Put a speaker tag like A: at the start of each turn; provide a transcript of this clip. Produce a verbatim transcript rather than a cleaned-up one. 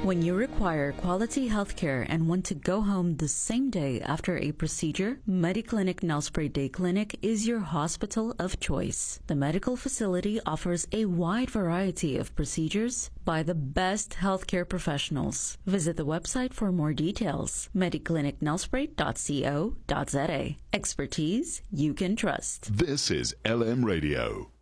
A: When you require quality healthcare and want to go home the same day after a procedure, Mediclinic Nelspruit Day Clinic is your hospital of choice. The medical facility offers a wide variety of procedures by the best healthcare professionals. Visit the website for more details, mediclinic nelspruit dot co dot za. Expertise you can trust.
B: This is L M Radio.